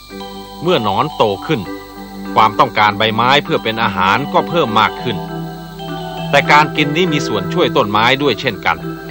เมื่อหนอนโตขึ้นความต้องการใบไม้เพื่อเป็นอาหารก็เพิ่มมากขึ้นแต่การกินนี้มีส่วนช่วยต้นไม้ด้วยเช่นกัน